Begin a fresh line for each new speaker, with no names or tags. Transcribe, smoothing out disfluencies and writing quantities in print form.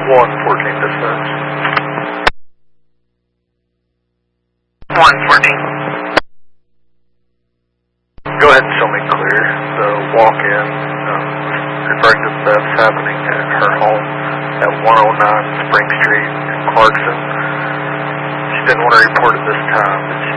114 dispatch.
114.
Go ahead and show me clear. The walk-in, referring to thefts happening at her home at 109 Spring Street in Clarkson. She didn't want to report at this time, but she